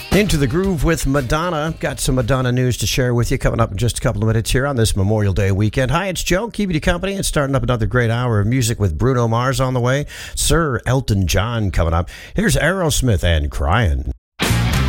Into the Groove with Madonna. Got some Madonna news to share with you coming up in just a couple of minutes here on this Memorial Day weekend. Hi, it's Joe, keeping you company and starting up another great hour of music with Bruno Mars on the way. Sir Elton John coming up. Here's Aerosmith and Crying.